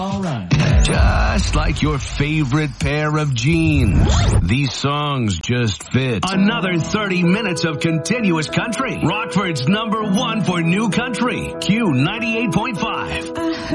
All right. Just like your favorite pair of jeans. These songs just fit. Another 30 minutes of continuous country. Rockford's #1 for new country. Q 98.5.